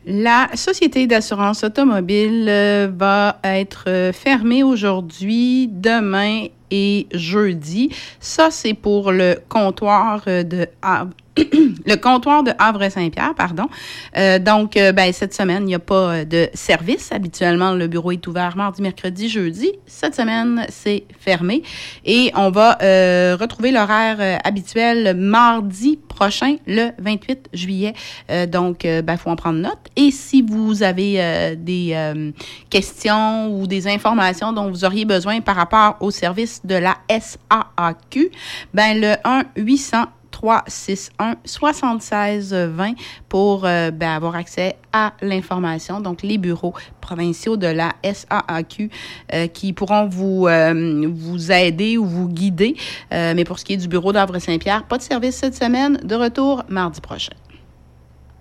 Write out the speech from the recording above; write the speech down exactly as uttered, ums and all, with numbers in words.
La Société d'assurance automobile euh, va être euh, fermée aujourd'hui, demain et jeudi. Ça, c'est pour le comptoir euh, de Havre. Le comptoir de Havre-Saint-Pierre, pardon. Euh, donc, euh, ben, cette semaine, il n'y a pas de service. Habituellement, le bureau est ouvert mardi, mercredi, jeudi. Cette semaine, c'est fermé. Et on va euh, retrouver l'horaire euh, habituel mardi prochain, le vingt-huit juillet. Euh, donc, il euh, ben, faut en prendre note. Et si vous avez euh, des euh, questions ou des informations dont vous auriez besoin par rapport au service de la S A A Q, ben, le un huit cents trois six un soixante-seize vingt pour euh, ben, avoir accès à l'information. Donc, les bureaux provinciaux de la S A A Q euh, qui pourront vous, euh, vous aider ou vous guider. Euh, mais pour ce qui est du bureau d'Havre-Saint-Pierre, pas de service cette semaine. De retour mardi prochain.